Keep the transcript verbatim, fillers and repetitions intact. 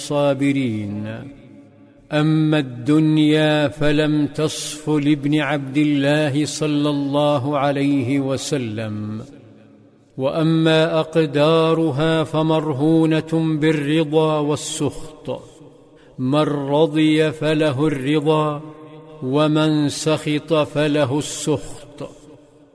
الصابرين. أما الدنيا فلم تصف لابن عبد الله صلى الله عليه وسلم، وأما أقدارها فمرهونة بالرضا والسخط، من رضي فله الرضا، ومن سخط فله السخط.